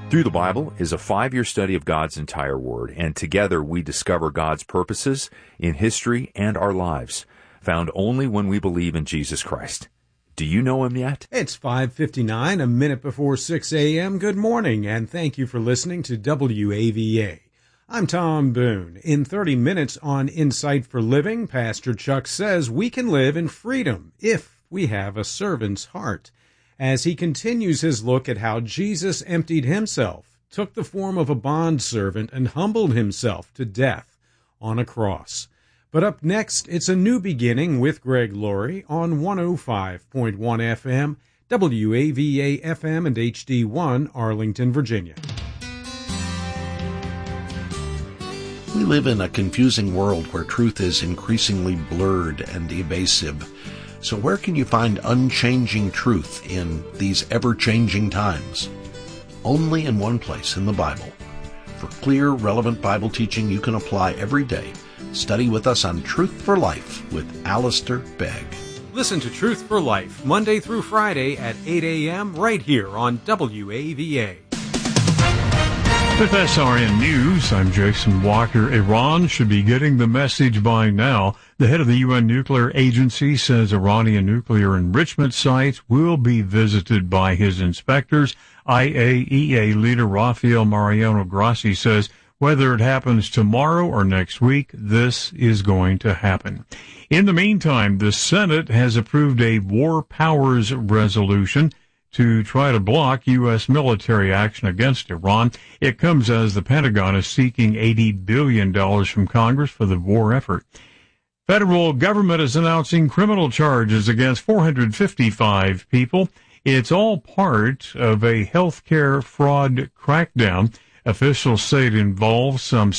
Through the Bible is a 5-year study of God's entire Word, and together we discover God's purposes in history and our lives, found only when we believe in Jesus Christ. Do you know Him yet? It's 5:59, a minute before 6 a.m. Good morning, and thank you for listening to WAVA. I'm Tom Boone. In 30 minutes on Insight for Living, Pastor Chuck says we can live in freedom if we have a servant's heart, as he continues his look at how Jesus emptied himself, took the form of a bondservant, and humbled himself to death on a cross. But up next, it's a new beginning with Greg Laurie on 105.1 FM, WAVA FM and HD1, Arlington, Virginia. We live in a confusing world where truth is increasingly blurred and evasive. So where can you find unchanging truth in these ever-changing times? Only in one place, in the Bible. For clear, relevant Bible teaching you can apply every day, study with us on Truth for Life with Alistair Begg. Listen to Truth for Life, Monday through Friday at 8 a.m. right here on WAVA. With SRN News, I'm Jason Walker. Iran should be getting the message by now. The head of the UN Nuclear Agency says Iranian nuclear enrichment sites will be visited by his inspectors. IAEA leader Rafael Mariano Grossi says whether it happens tomorrow or next week, this is going to happen. In the meantime, the Senate has approved a war powers resolution to try to block U.S. military action against Iran. It comes as the Pentagon is seeking $80 billion from Congress for the war effort. Federal government is announcing criminal charges against 455 people. It's all part of a healthcare fraud crackdown. Officials say it involves some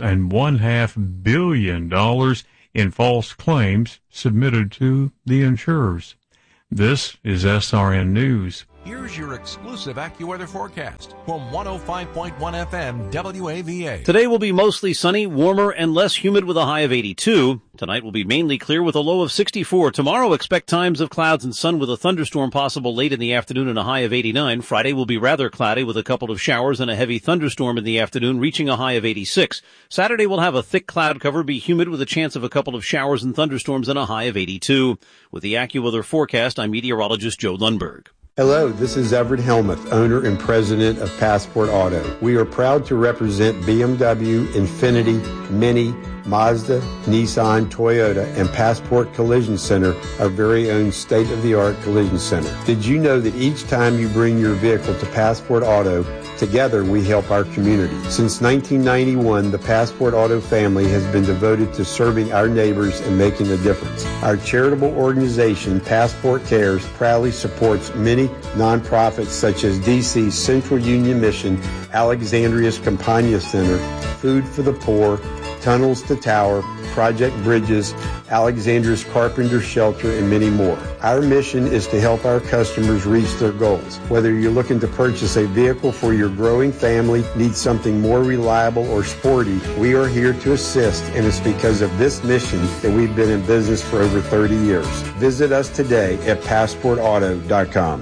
$6.5 billion in false claims submitted to the insurers. This is SRN News. Here's your exclusive AccuWeather forecast from 105.1 FM WAVA. Today will be mostly sunny, warmer, and less humid with a high of 82. Tonight will be mainly clear with a low of 64. Tomorrow, expect times of clouds and sun with a thunderstorm possible late in the afternoon and a high of 89. Friday will be rather cloudy with a couple of showers and a heavy thunderstorm in the afternoon, reaching a high of 86. Saturday will have a thick cloud cover, be humid with a chance of a couple of showers and thunderstorms and a high of 82. With the AccuWeather forecast, I'm meteorologist Joe Lundberg. Hello, this is Everett Helmuth, owner and president of Passport Auto. We are proud to represent BMW, Infiniti, Mini, Mazda, Nissan, Toyota, and Passport Collision Center, our very own state-of-the-art collision center. Did you know that each time you bring your vehicle to Passport Auto, together we help our community? Since 1991, the Passport Auto family has been devoted to serving our neighbors and making a difference. Our charitable organization, Passport Cares, proudly supports many nonprofits such as DC's Central Union Mission, Alexandria's Campagna Center, Food for the Poor, Tunnels to Tower, Project Bridges, Alexandria's Carpenter Shelter, and many more. Our mission is to help our customers reach their goals. Whether you're looking to purchase a vehicle for your growing family, need something more reliable or sporty, we are here to assist, and it's because of this mission that we've been in business for over 30 years. Visit us today at PassportAuto.com.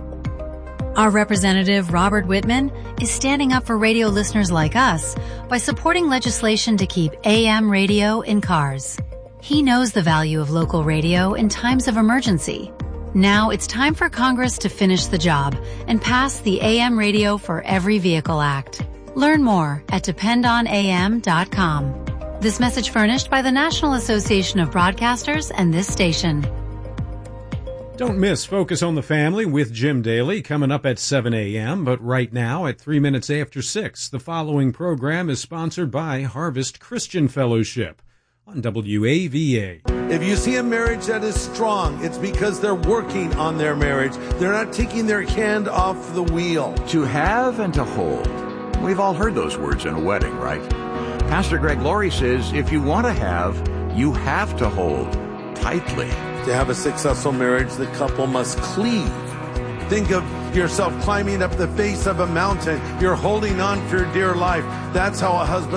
Our representative, Robert Whitman, is standing up for radio listeners like us by supporting legislation to keep AM radio in cars. He knows the value of local radio in times of emergency. Now it's time for Congress to finish the job and pass the AM Radio for Every Vehicle Act. Learn more at dependonam.com. This message furnished by the National Association of Broadcasters and this station. Don't miss Focus on the Family with Jim Daly coming up at 7 a.m. But right now at 3 minutes after 6, the following program is sponsored by Harvest Christian Fellowship on WAVA. If you see a marriage that is strong, it's because they're working on their marriage. They're not taking their hand off the wheel. To have and to hold. We've all heard those words in a wedding, right? Pastor Greg Laurie says if you want to have, you have to hold tightly. To have a successful marriage, the couple must cleave. Think of yourself climbing up the face of a mountain. You're holding on for your dear life. That's how a husband